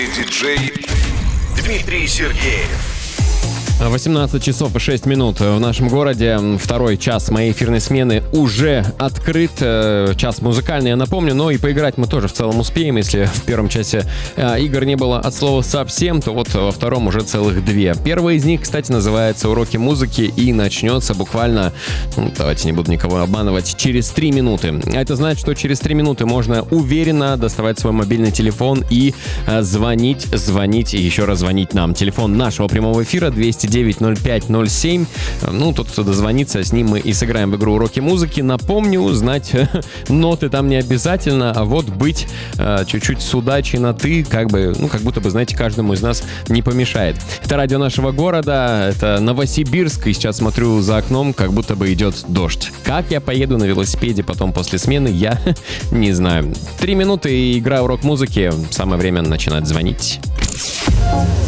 Диджей Дмитрий Сергеев. 18 часов и 6 минут в нашем городе. Второй час моей эфирной смены уже открыт. Час музыкальный, я напомню, но и поиграть мы тоже в целом успеем. Если в первом часе игр не было от слова совсем, то вот во втором уже целых две. Первая из них, кстати, называется «Уроки музыки» и начнется буквально, давайте не буду никого обманывать, через 3 минуты. Это значит, что через 3 минуты можно уверенно доставать свой мобильный телефон и звонить и еще раз звонить нам. Телефон нашего прямого эфира 209-05-07. Тот, кто дозвонится, с ним мы и сыграем в игру «Уроки музыки». Напомню, знать ноты там не обязательно, а вот быть чуть-чуть с удачей на «ты», как будто бы, знаете, каждому из нас не помешает. Это радио нашего города, это Новосибирск, и сейчас смотрю за окном, как будто бы идет дождь. Как я поеду на велосипеде потом после смены, я не знаю. 3 минуты и игра «Урок музыки». Самое время начинать звонить.